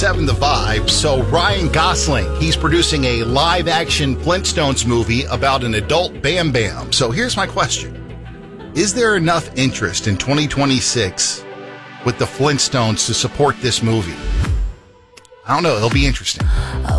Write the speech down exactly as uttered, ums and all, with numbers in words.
Seven The Vibe. So Ryan Gosling, he's producing a live-action Flintstones movie about an adult Bam Bam. So here's my question. Is there enough interest in twenty twenty-six with the Flintstones to support this movie? I don't know. It'll be interesting.